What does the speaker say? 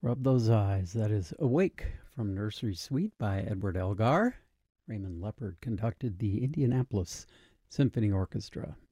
Rub Those Eyes. That is Awake from Nursery Suite by Edward Elgar. Raymond Leopard conducted the Indianapolis Symphony Orchestra.